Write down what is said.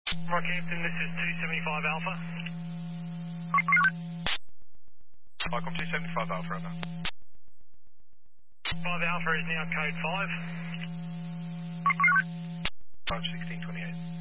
Rockhampton, this is 275 Alpha. Vicom 275 Alpha, over. 5 Alpha is now code 5. 51628.